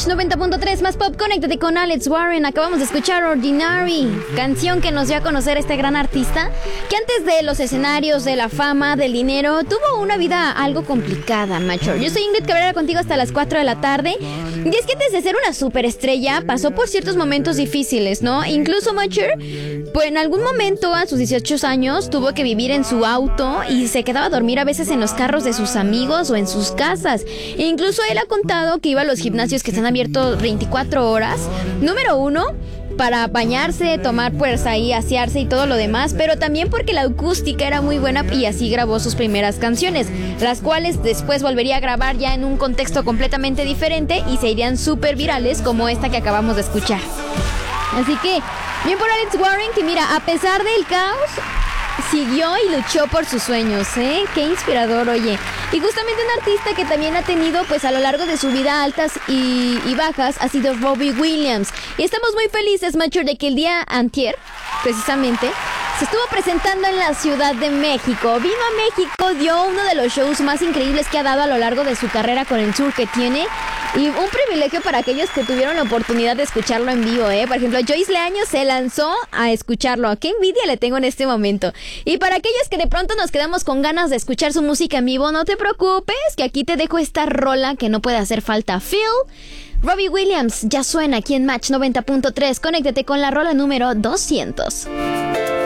Match 90.3 más pop, conéctate con Alex Warren. Acabamos de escuchar Ordinary, canción que nos dio a conocer este gran artista que antes de los escenarios, de la fama, del dinero, tuvo una vida algo complicada, macho. Yo soy Ingrid Cabrera, contigo hasta las 4 de la tarde. Y es que antes de ser una superestrella pasó por ciertos momentos difíciles, ¿no? Incluso Macher, pues en algún momento a sus 18 años tuvo que vivir en su auto y se quedaba a dormir a veces en los carros de sus amigos o en sus casas. E incluso él ha contado que iba a los gimnasios que están abiertos 24 horas. Número uno, para bañarse, tomar pues ahí, asearse y todo lo demás, pero también porque la acústica era muy buena y así grabó sus primeras canciones, las cuales después volvería a grabar ya en un contexto completamente diferente y se irían súper virales como esta que acabamos de escuchar. Así que, bien por Alex Warren, que mira, a pesar del caos, siguió y luchó por sus sueños, ¿eh? Qué inspirador, oye. Y justamente un artista que también ha tenido, pues a lo largo de su vida altas y bajas, ha sido Robbie Williams. Y estamos muy felices, macho, de que el día antier, precisamente, se estuvo presentando en la Ciudad de México. Vino a México, dio uno de los shows más increíbles que ha dado a lo largo de su carrera con el tour que tiene. Y un privilegio para aquellos que tuvieron la oportunidad de escucharlo en vivo, ¿eh? Por ejemplo, Joyce Leaño se lanzó a escucharlo. ¡Qué envidia le tengo en este momento! Y para aquellos que de pronto nos quedamos con ganas de escuchar su música en vivo, no te preocupes, que aquí te dejo esta rola que no puede hacer falta. Phil, Robbie Williams, ya suena aquí en Match 90.3. Conéctate con la rola número 200.